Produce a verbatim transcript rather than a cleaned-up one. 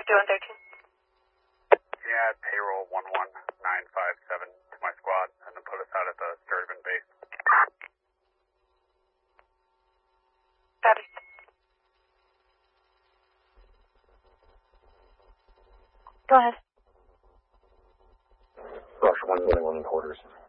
one thirteen. Yeah, payroll one one nine five seven to my squad, and then put us out at the Sturtevant base. Copy. Go ahead. Rush one twenty-one quarters.